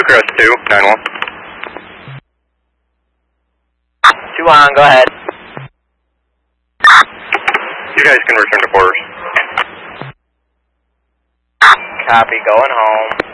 Crest 2, 9-1. 2 on, go ahead. You guys can return to quarters. Copy, going home.